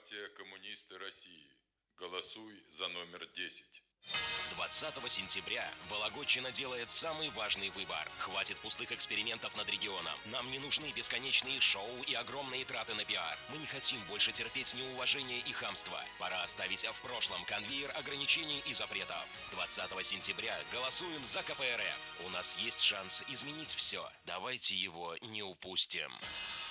Партия коммунисты России. Голосуй за номер 10. 20 сентября Вологодчина делает самый важный выбор. Хватит пустых экспериментов над регионом. Нам не нужны бесконечные шоу и огромные траты на пиар. Мы не хотим больше терпеть неуважение и хамство. Пора оставить в прошлом конвейер ограничений и запретов. 20 сентября голосуем за КПРФ. У нас есть шанс изменить все. Давайте его не упустим.